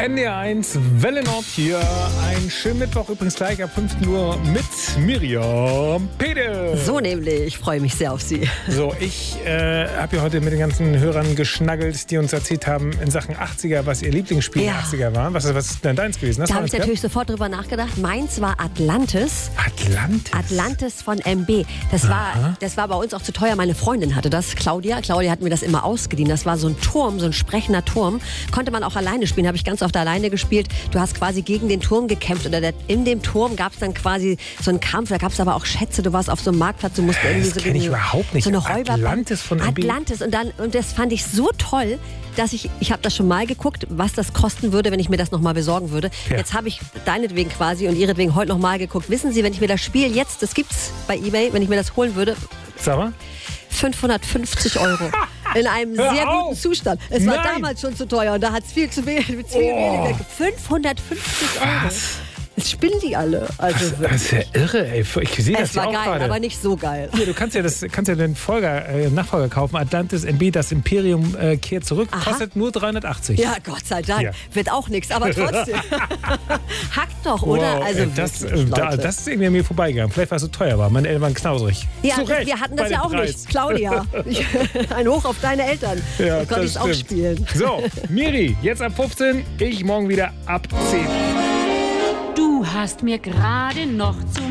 NDR1 Welle Nord hier. Ein schönen Mittwoch, übrigens gleich ab 15 Uhr mit Miriam Pede. So nämlich, ich freue mich sehr auf Sie. So, ich habe ja heute mit den ganzen Hörern geschnaggelt, die uns erzählt haben in Sachen 80er, was ihr Lieblingsspiel der 80er war. Was ist denn deins gewesen? Da habe ich natürlich sofort drüber nachgedacht. Meins war Atlantis. Atlantis? Atlantis von MB. Das war bei uns auch zu teuer. Meine Freundin hatte das, Claudia. Claudia hat mir das immer ausgeliehen. Das war so ein Turm, so ein sprechender Turm. Konnte man auch alleine spielen, habe ich ganz oft alleine gespielt. Du hast quasi gegen den Turm gekämpft. Oder in dem Turm gab es dann quasi so einen Kampf. Da gab es aber auch Schätze. Du warst auf so einem Marktplatz. Du musst irgendwie das kenne ich überhaupt nicht. So eine Räuber Atlantis von MB. Atlantis. Und das fand ich so toll, dass ich habe das schon mal geguckt, was das kosten würde, wenn ich mir das nochmal besorgen würde. Ja. Jetzt habe ich deinetwegen quasi und ihretwegen heute nochmal geguckt. Wissen Sie, wenn ich mir das Spiel jetzt, das gibt's bei eBay, wenn ich mir das holen würde, sag mal. 550 €. In einem sehr guten Zustand. Es war damals schon zu teuer und da hat es viel zu wenig. 550 €. Das spinnen die alle. Also das ist ja irre, ey. Ich sehe das ja auch geil, gerade. aber nicht so geil. Hier, du kannst ja den Nachfolger kaufen. Atlantis NB, das Imperium kehrt zurück. Aha. Kostet nur 380. Ja, Gott sei Dank. Ja. Wird auch nichts, aber trotzdem. Hackt doch, oder? Wow, also das ist irgendwie an mir vorbeigegangen. Vielleicht, weil es so teuer war. Meine Eltern waren knausrig. Ja, wir hatten das ja auch nicht. Claudia, ein Hoch auf deine Eltern. Ja, so konnte ich auch spielen. So, Miri, jetzt ab 15, ich morgen wieder ab 10. Du hast mir gerade noch zu